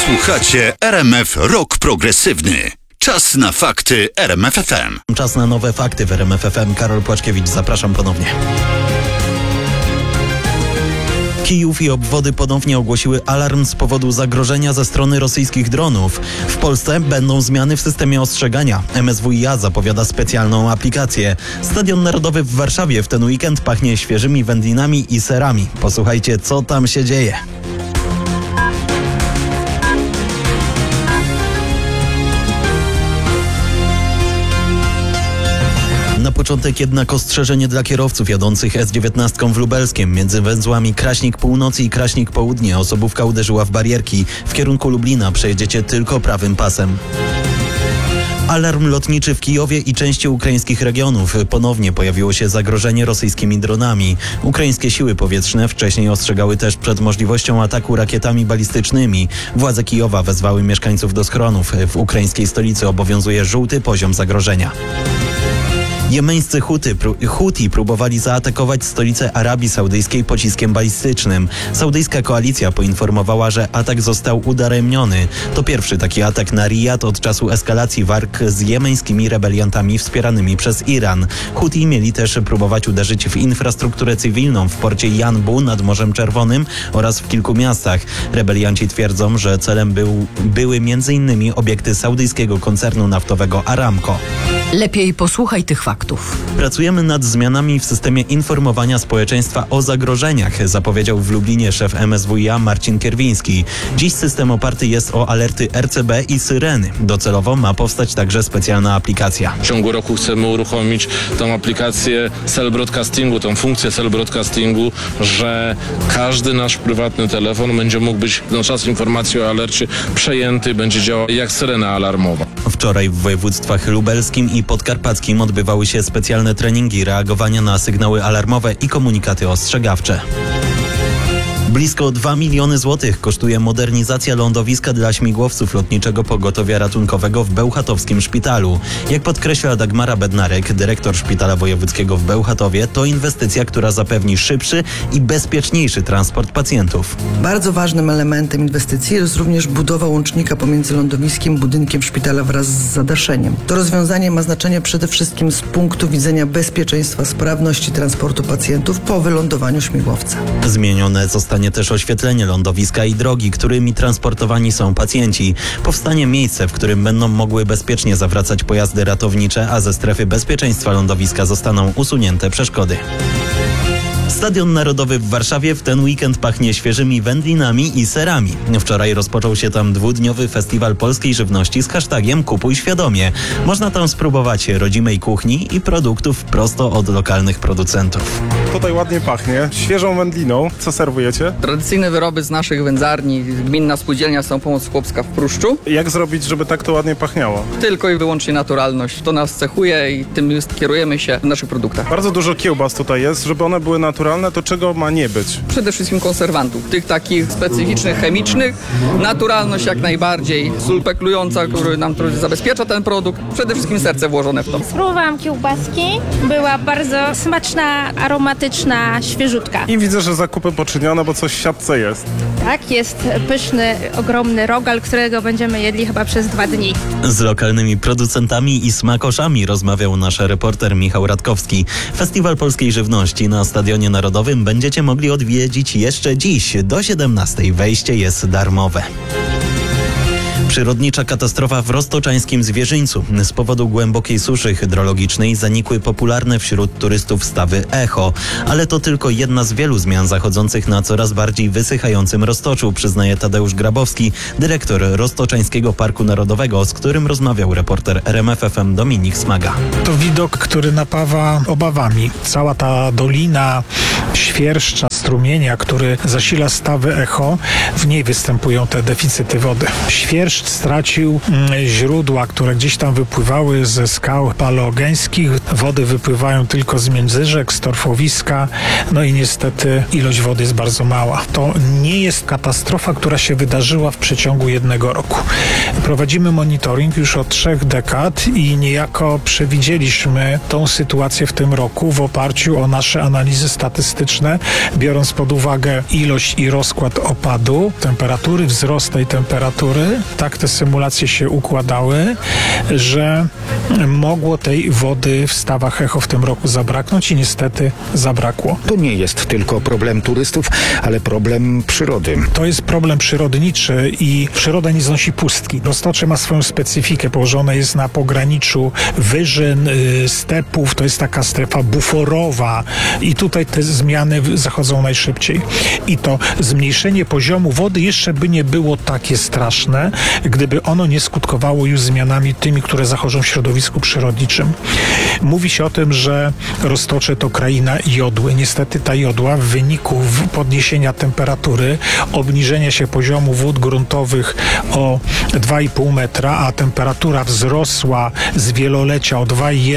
Słuchacie RMF Rock Progresywny. Czas na fakty RMF FM. Czas na nowe fakty w RMF FM. Karol Płaczkiewicz, zapraszam ponownie. Kijów i obwody ponownie ogłosiły alarm z powodu zagrożenia ze strony rosyjskich dronów. W Polsce będą zmiany w systemie ostrzegania. MSWiA zapowiada specjalną aplikację. Stadion Narodowy w Warszawie w ten weekend pachnie świeżymi wędlinami i serami. Posłuchajcie, co tam się dzieje. Na początek jednak ostrzeżenie dla kierowców jadących S19 w Lubelskiem. Między węzłami Kraśnik Północy i Kraśnik Południe osobówka uderzyła w barierki. W kierunku Lublina przejedziecie tylko prawym pasem. Alarm lotniczy w Kijowie i części ukraińskich regionów. Ponownie pojawiło się zagrożenie rosyjskimi dronami. Ukraińskie siły powietrzne wcześniej ostrzegały też przed możliwością ataku rakietami balistycznymi. Władze Kijowa wezwały mieszkańców do schronów. W ukraińskiej stolicy obowiązuje żółty poziom zagrożenia. Jemeńscy Huti próbowali zaatakować stolicę Arabii Saudyjskiej pociskiem balistycznym. Saudyjska koalicja poinformowała, że atak został udaremniony. To pierwszy taki atak na Rijad od czasu eskalacji walk z jemeńskimi rebeliantami wspieranymi przez Iran. Huti mieli też próbować uderzyć w infrastrukturę cywilną w porcie Janbu nad Morzem Czerwonym oraz w kilku miastach. Rebelianci twierdzą, że celem były m.in. obiekty saudyjskiego koncernu naftowego Aramco. Lepiej posłuchaj tych faktów. Pracujemy nad zmianami w systemie informowania społeczeństwa o zagrożeniach, zapowiedział w Lublinie szef MSWiA Marcin Kierwiński. Dziś system oparty jest o alerty RCB i syreny. Docelowo ma powstać także specjalna aplikacja. W ciągu roku chcemy uruchomić tą aplikację cell broadcastingu, tą funkcję cell broadcastingu, że każdy nasz prywatny telefon będzie mógł być na czas informacji o alercie przejęty, będzie działał jak syrena alarmowa. Wczoraj w województwach lubelskim i podkarpackim odbywały się specjalne treningi reagowania na sygnały alarmowe i komunikaty ostrzegawcze. Blisko 2 miliony złotych kosztuje modernizacja lądowiska dla śmigłowców Lotniczego Pogotowia Ratunkowego w bełchatowskim szpitalu. Jak podkreśla Dagmara Bednarek, dyrektor Szpitala Wojewódzkiego w Bełchatowie, to inwestycja, która zapewni szybszy i bezpieczniejszy transport pacjentów. Bardzo ważnym elementem inwestycji jest również budowa łącznika pomiędzy lądowiskiem, budynkiem szpitala wraz z zadaszeniem. To rozwiązanie ma znaczenie przede wszystkim z punktu widzenia bezpieczeństwa, sprawności transportu pacjentów po wylądowaniu śmigłowca. Zmienione zostanie też oświetlenie lądowiska i drogi, którymi transportowani są pacjenci. Powstanie miejsce, w którym będą mogły bezpiecznie zawracać pojazdy ratownicze, a ze strefy bezpieczeństwa lądowiska zostaną usunięte przeszkody. Stadion Narodowy w Warszawie w ten weekend pachnie świeżymi wędlinami i serami. Wczoraj rozpoczął się tam dwudniowy festiwal polskiej żywności z hashtagiem Kupuj Świadomie. Można tam spróbować rodzimej kuchni i produktów prosto od lokalnych producentów. Tutaj ładnie pachnie, świeżą wędliną. Co serwujecie? Tradycyjne wyroby z naszych wędzarni, gminna spółdzielnia Samopomoc Chłopska w Pruszczu. Jak zrobić, żeby tak to ładnie pachniało? Tylko i wyłącznie naturalność. To nas cechuje i tym kierujemy się w naszych produktach. Bardzo dużo kiełbas tutaj jest, żeby one były naturalne, to czego ma nie być? Przede wszystkim konserwantów, tych takich specyficznych, chemicznych. Naturalność jak najbardziej. Sól peklująca, który nam zabezpiecza ten produkt. Przede wszystkim serce włożone w to. Spróbowałam kiełbaski. Była bardzo smaczna, aromatyczna, świeżutka. I widzę, że zakupy poczynione, bo coś w siatce jest. Tak, jest pyszny, ogromny rogal, którego będziemy jedli chyba przez 2 dni. Z lokalnymi producentami i smakoszami rozmawiał nasz reporter Michał Radkowski. Festiwal Polskiej Żywności na Stadionie Narodowym będziecie mogli odwiedzić jeszcze dziś. Do 17:00 wejście jest darmowe. Przyrodnicza katastrofa w roztoczańskim Zwierzyńcu. Z powodu głębokiej suszy hydrologicznej zanikły popularne wśród turystów stawy Echo. Ale to tylko jedna z wielu zmian zachodzących na coraz bardziej wysychającym Roztoczu, przyznaje Tadeusz Grabowski, dyrektor Roztoczańskiego Parku Narodowego, z którym rozmawiał reporter RMF FM Dominik Smaga. To widok, który napawa obawami. Cała ta dolina Świerszcza, strumienia, który zasila stawy Echo, w niej występują te deficyty wody. Świerszcz stracił źródła, które gdzieś tam wypływały ze skał paleogeńskich. Wody wypływają tylko z międzyrzek, z torfowiska, no i niestety ilość wody jest bardzo mała. To nie jest katastrofa, która się wydarzyła w przeciągu jednego roku. Prowadzimy monitoring już od 3 dekad i niejako przewidzieliśmy tą sytuację w tym roku w oparciu o nasze analizy statystyczne, biorąc biorąc pod uwagę ilość i rozkład opadu, temperatury, wzrost tej temperatury, tak te symulacje się układały, że mogło tej wody w stawach Echo w tym roku zabraknąć i niestety zabrakło. To nie jest tylko problem turystów, ale problem przyrody. To jest problem przyrodniczy i przyroda nie znosi pustki. Roztocze ma swoją specyfikę, położone jest na pograniczu wyżyn, stepów, to jest taka strefa buforowa i tutaj te zmiany zachodzą najszybciej. I to zmniejszenie poziomu wody jeszcze by nie było takie straszne, gdyby ono nie skutkowało już zmianami tymi, które zachodzą w środowisku przyrodniczym. Mówi się o tym, że Roztocze to kraina jodły. Niestety ta jodła w wyniku podniesienia temperatury, obniżenia się poziomu wód gruntowych o 2,5 metra, a temperatura wzrosła z wielolecia o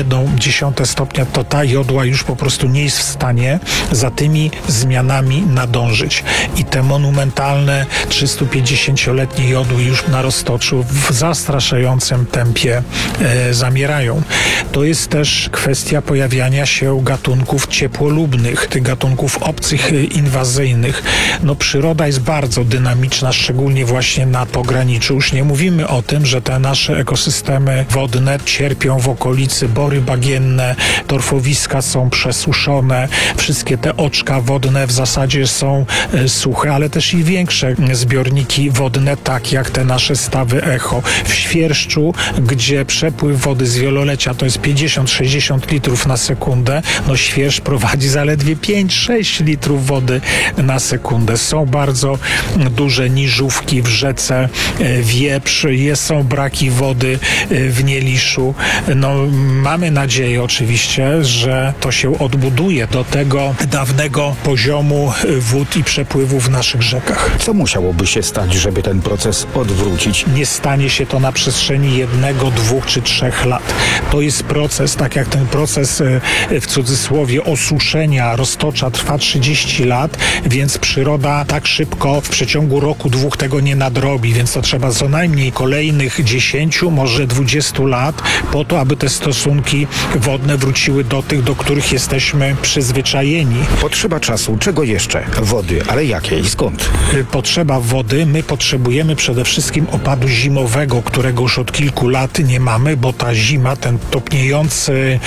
2,1 stopnia, to ta jodła już po prostu nie jest w stanie za tymi zmianami nadążyć. I te monumentalne 350-letnie jodły już na Roztoczu w zastraszającym tempie zamierają. To jest też kwestia pojawiania się gatunków ciepłolubnych, tych gatunków obcych, inwazyjnych. No przyroda jest bardzo dynamiczna, szczególnie właśnie na pograniczu. Już nie mówimy o tym, że te nasze ekosystemy wodne cierpią w okolicy bory bagienne, torfowiska są przesuszone, wszystkie te oczka wodne w zasadzie są suche, ale też i większe zbiorniki wodne, tak jak te nasze stawy Echo. W Świerszczu, gdzie przepływ wody z wielolecia to jest 50-60 litrów na sekundę, no Świerszcz prowadzi zaledwie 5-6 litrów wody na sekundę. Są bardzo duże niżówki w rzece Wieprz, są braki wody w Nieliszu. No, mamy nadzieję oczywiście, że to się odbuduje do tego dawnego poziomu wód i przepływu w naszych rzekach. Co musiałoby się stać, żeby ten proces odwrócić? Nie stanie się to na przestrzeni 1, 2 czy 3 lat. To jest proces, tak jak ten proces w cudzysłowie osuszenia Roztocza trwa 30 lat, więc przyroda tak szybko w przeciągu roku, 2 tego nie nadrobi, więc to trzeba co najmniej kolejnych 10, może 20 lat po to, aby te stosunki wodne wróciły do tych, do których jesteśmy przyzwyczajeni. Potrzeba czasu. Czego jeszcze? Wody. Ale jakiej? Skąd? Potrzeba wody. My potrzebujemy przede wszystkim opadu zimowego, którego już od kilku lat nie mamy, bo ta zima, ten topniejący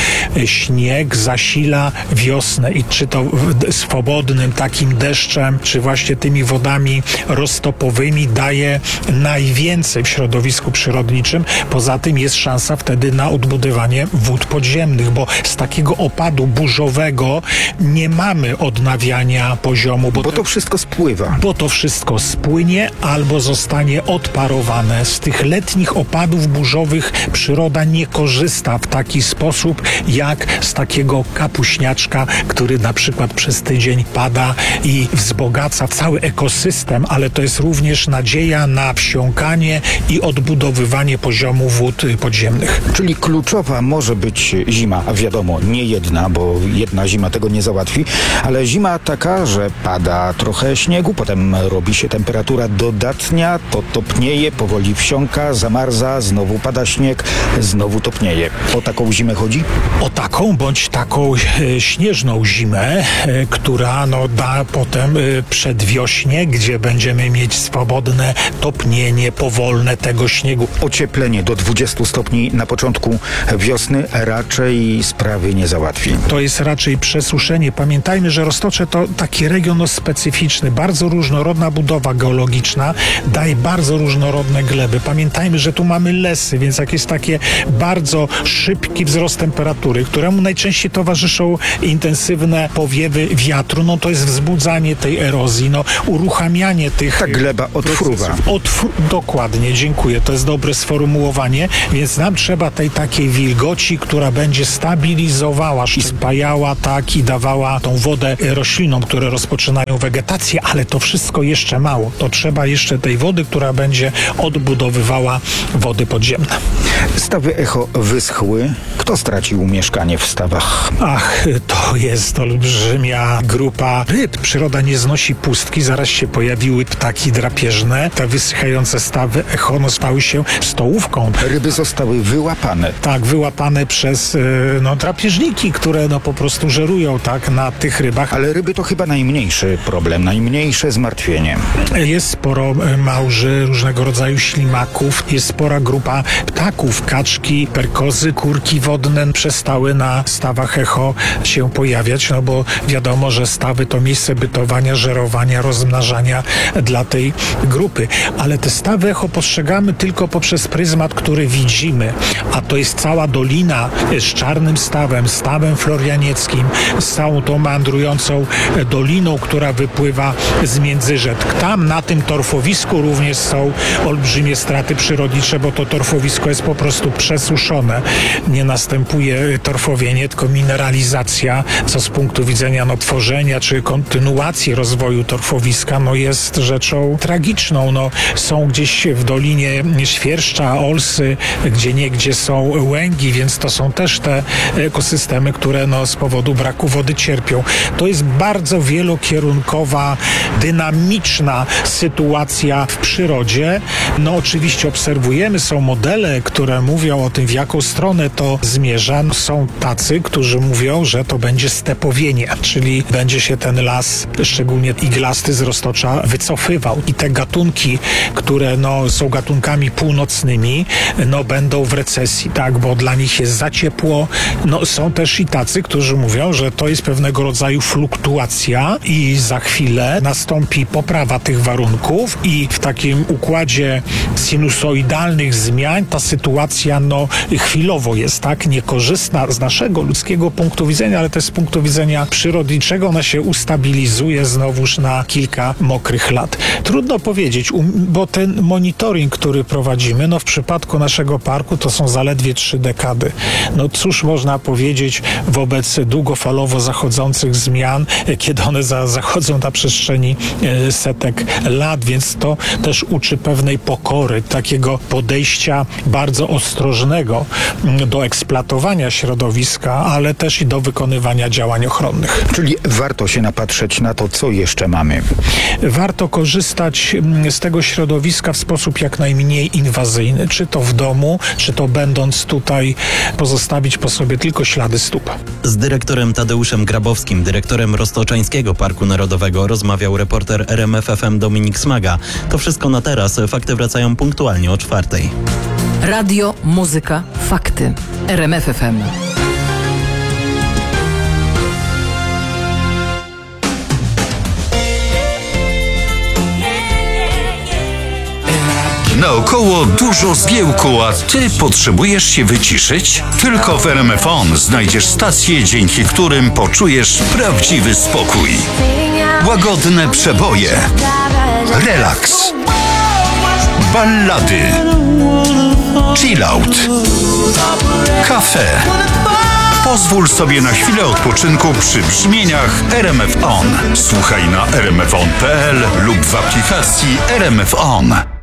śnieg zasila wiosnę i czy to swobodnym takim deszczem, czy właśnie tymi wodami roztopowymi daje najwięcej w środowisku przyrodniczym. Poza tym jest szansa wtedy na odbudowanie wód podziemnych, bo z takiego opadu burzowego nie mamy odnawiania poziomu. Bo to wszystko spływa. Bo to wszystko spłynie albo zostanie odparowane. Z tych letnich opadów burzowych przyroda nie korzysta w taki sposób, jak z takiego kapuśniaczka, który na przykład przez tydzień pada i wzbogaca cały ekosystem, ale to jest również nadzieja na wsiąkanie i odbudowywanie poziomu wód podziemnych. Czyli kluczowa może być zima, a wiadomo, nie jedna, bo jedna zima tego nie załatwi, ale zima taka, że pada trochę śniegu, potem robi się temperatura dodatnia, to topnieje, powoli wsiąka, zamarza, znowu pada śnieg, znowu topnieje. O taką zimę chodzi? O taką bądź taką śnieżną zimę, która da potem przedwiośnie, gdzie będziemy mieć swobodne topnienie powolne tego śniegu. Ocieplenie do 20 stopni na początku wiosny raczej sprawy nie załatwi. To jest raczej przesuszenie. Pamiętajmy, że Roztocze to taki region specyficzny, bardzo różnorodna budowa geologiczna, daje bardzo różnorodne gleby. Pamiętajmy, że tu mamy lesy, więc jak jest takie bardzo szybki wzrost temperatury, któremu najczęściej towarzyszą intensywne powiewy wiatru, no to jest wzbudzanie tej erozji, uruchamianie tych... Ta gleba odfruwa. Dokładnie, dziękuję. To jest dobre sformułowanie, więc nam trzeba tej takiej wilgoci, która będzie stabilizowała, spajała i dawała tą wodę roślinom, które rozpoczynają wegetację, ale to wszystko jeszcze mało. To trzeba jeszcze tej wody, która będzie odbudowywała wody podziemne. Stawy Echo wyschły, ryby? Kto stracił mieszkanie w stawach? Ach, to jest olbrzymia grupa ryb. Przyroda nie znosi pustki. Zaraz się pojawiły ptaki drapieżne. Te wysychające stawy echo stały się stołówką. Ryby zostały wyłapane. Tak, wyłapane przez drapieżniki, które po prostu żerują na tych rybach. Ale ryby to chyba najmniejszy problem, najmniejsze zmartwienie. Jest sporo małży, różnego rodzaju ślimaków. Jest spora grupa ptaków, kaczki, perkozy, kurki wodne przestały na stawach echo się pojawiać, bo wiadomo, że stawy to miejsce bytowania, żerowania, rozmnażania dla tej grupy. Ale te stawy echo postrzegamy tylko poprzez pryzmat, który widzimy, a to jest cała dolina z Czarnym Stawem florianieckim, z całą tą meandrującą doliną, która wypływa z Międzyrzec. Tam na tym torfowisku również są olbrzymie straty przyrodnicze, bo to torfowisko jest po prostu przesuszone. Nie następuje torfowienie, tylko mineralizacja, co z punktu widzenia tworzenia czy kontynuacji rozwoju torfowiska jest rzeczą tragiczną. Są gdzieś w dolinie świerszcza, olsy, gdzieniegdzie są łęgi, więc to są też te ekosystemy, które z powodu braku wody cierpią. To jest bardzo wielokierunkowa, dynamiczna sytuacja w przyrodzie. Oczywiście obserwujemy, są modele, które mówią o tym, w jaką stronę to zmierza. Są tacy, którzy mówią, że to będzie stepowienie, czyli będzie się ten las, szczególnie iglasty z roztocza, wycofywał. I te gatunki, które są gatunkami północnymi, będą w recesji, bo dla nich jest za ciepło. Są też i tacy, którzy mówią, że to jest pewnego rodzaju fluktuacja i za chwilę nastąpi poprawa tych warunków i w takim układzie sinusoidalnych zmian ta sytuacja chwilowo jest niekorzystna z naszego ludzkiego punktu widzenia, ale też z punktu widzenia przyrodniczego ona się ustabilizuje znowuż na kilka mokrych lat. Trudno powiedzieć, bo ten monitoring, który prowadzimy, w przypadku naszego parku to są zaledwie 3 dekady. Cóż można powiedzieć wobec długofalowo zachodzących zmian, kiedy one zachodzą na przestrzeni setek lat, więc to też uczy pewnej pokory, takiego podejścia bardzo ostrożnego do eksploatowania środowiska, ale też i do wykonywania działań ochronnych. Czyli warto się napatrzeć na to, co jeszcze mamy. Warto korzystać z tego środowiska w sposób jak najmniej inwazyjny, czy to w domu, czy to będąc tutaj, pozostawić po sobie tylko ślady stóp. Z dyrektorem Tadeuszem Grabowskim, dyrektorem Roztoczańskiego Parku Narodowego, rozmawiał reporter RMF FM Dominik Smaga. To wszystko na teraz. Fakty wracają punktualnie o 4:00. Radio, muzyka, fakty. RMF FM. Naokoło dużo zgiełku, a ty potrzebujesz się wyciszyć? Tylko w RMF On znajdziesz stacje, dzięki którym poczujesz prawdziwy spokój. Łagodne przeboje, relaks, ballady, chillout, kafe. Pozwól sobie na chwilę odpoczynku przy brzmieniach RMF On. Słuchaj na rmfon.pl lub w aplikacji RMF On.